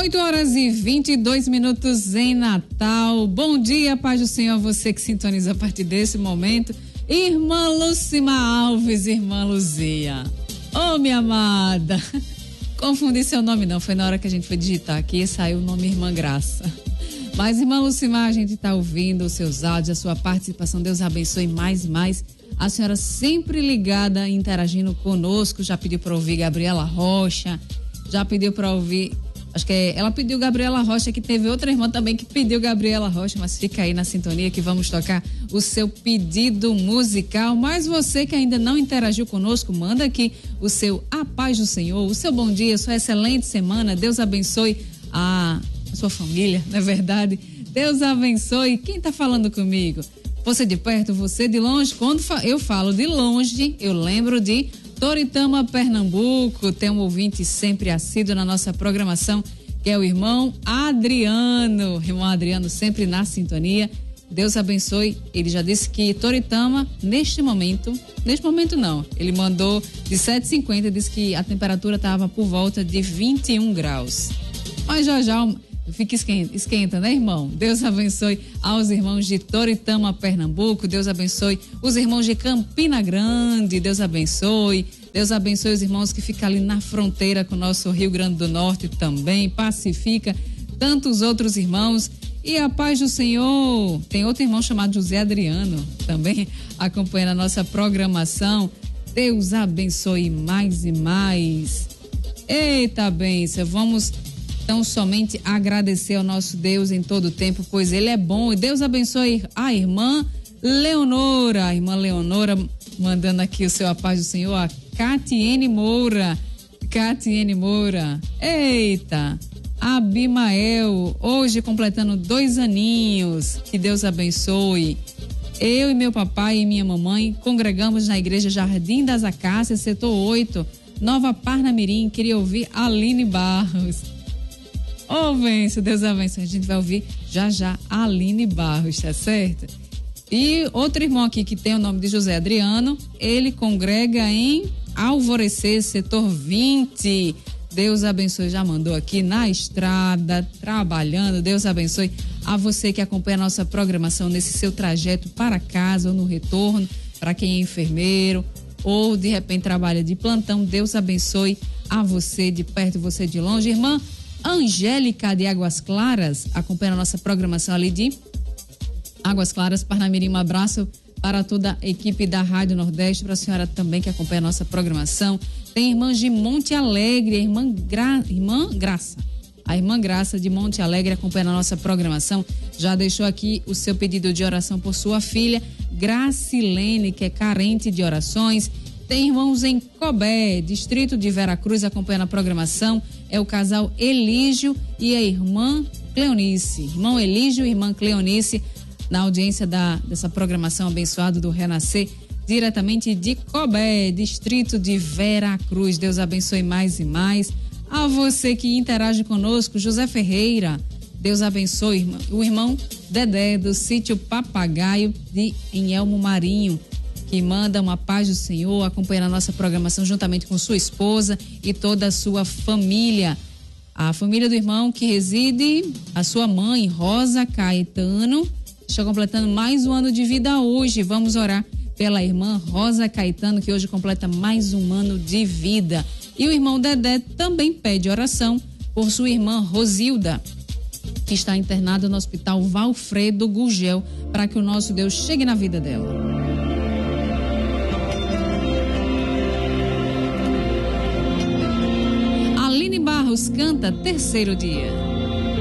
8h22 em Natal. Bom dia, paz do Senhor, você que sintoniza a partir desse momento. Irmã Lucima Alves, irmã Luzia. Ô, minha amada. Confundi seu nome não, foi na hora que a gente foi digitar aqui e saiu o nome Irmã Graça. Mas, irmã Lucima, a gente está ouvindo os seus áudios, a sua participação. Deus abençoe mais e mais. A senhora sempre ligada, interagindo conosco. Já pediu para ouvir Gabriela Rocha, já pediu para ouvir... Acho que ela pediu Gabriela Rocha, que teve outra irmã também que pediu Gabriela Rocha, mas fica aí na sintonia que vamos tocar o seu pedido musical. Mas você que ainda não interagiu conosco, manda aqui o seu A Paz do Senhor, o seu bom dia, sua excelente semana. Deus abençoe a sua família, não é verdade? Deus abençoe. Quem tá falando comigo? Você de perto, você de longe? Quando eu falo de longe, eu lembro de Toritama, Pernambuco. Tem um ouvinte sempre assíduo na nossa programação, que é o irmão Adriano. Irmão Adriano sempre na sintonia. Deus abençoe. Ele já disse que Toritama, neste momento não, ele mandou de 7h50, disse que a temperatura estava por volta de 21 graus. Mas já fica esquenta, né, irmão? Deus abençoe aos irmãos de Toritama, Pernambuco. Deus abençoe os irmãos de Campina Grande. Deus abençoe. Deus abençoe os irmãos que ficam ali na fronteira com o nosso Rio Grande do Norte também. Pacifica tantos outros irmãos. E a paz do Senhor. Tem outro irmão chamado José Adriano também acompanhando a nossa programação. Deus abençoe mais e mais. Eita bênção. Vamos então somente agradecer ao nosso Deus em todo o tempo, pois Ele é bom. E Deus abençoe a irmã Leonora. A irmã Leonora mandando aqui o seu A Paz do Senhor, a Catiene Moura. Catiene Moura. Eita! Abimael, hoje completando 2 aninhos. Que Deus abençoe. Eu e meu papai e minha mamãe congregamos na igreja Jardim das Acácias, setor 8, Nova Parnamirim. Queria ouvir Aline Barros. Ô, benção, Deus abençoe. A gente vai ouvir já a Aline Barros, tá certo? E outro irmão aqui que tem o nome de José Adriano, ele congrega em Alvorecer, setor 20. Deus abençoe, já mandou aqui na estrada, trabalhando. Deus abençoe a você que acompanha a nossa programação nesse seu trajeto para casa ou no retorno, para quem é enfermeiro ou de repente trabalha de plantão. Deus abençoe a você de perto, você de longe. Irmã Angélica de Águas Claras, acompanha a nossa programação ali de Águas Claras, Parnamirim. Um abraço para toda a equipe da Rádio Nordeste, para a senhora também que acompanha a nossa programação. Tem irmãs de Monte Alegre, a irmã Graça. A irmã Graça de Monte Alegre acompanha a nossa programação. Já deixou aqui o seu pedido de oração por sua filha, Gracilene, que é carente de orações. Tem irmãos em Cobé, distrito de Veracruz, acompanhando a programação. É o casal Elígio e a irmã Cleonice. Irmão Elígio e irmã Cleonice, na audiência dessa programação abençoada do Renascer, diretamente de Cobé, distrito de Veracruz. Deus abençoe mais e mais. A você que interage conosco, José Ferreira, Deus abençoe. O irmão Dedé, do sítio Papagaio, em Elmo Marinho, que manda uma paz do Senhor, acompanhando a nossa programação juntamente com sua esposa e toda a sua família. A família do irmão que reside, a sua mãe, Rosa Caetano, está completando mais um ano de vida hoje. Vamos orar pela irmã Rosa Caetano, que hoje completa mais um ano de vida. E o irmão Dedé também pede oração por sua irmã Rosilda, que está internada no Hospital Valfredo Gugel, para que o nosso Deus chegue na vida dela. Aline Barros canta Terceiro Dia.